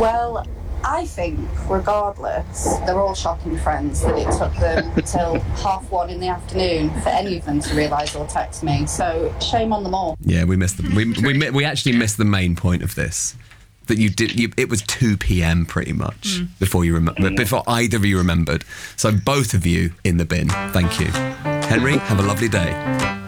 Well, I think, regardless, they're all shocking friends that it took them till 1:30 in the afternoon for any of them to realise or text me. So shame on them all. Yeah, we missed them. We actually missed the main point of this. That it was 2 p.m. pretty much before either of you remembered. So both of you in the bin. Thank you. Henry, have a lovely day.